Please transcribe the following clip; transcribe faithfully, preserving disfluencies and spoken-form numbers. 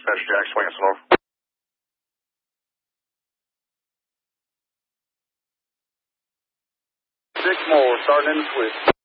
Dispatch Jack, swing us north. Six more, starting in the switch.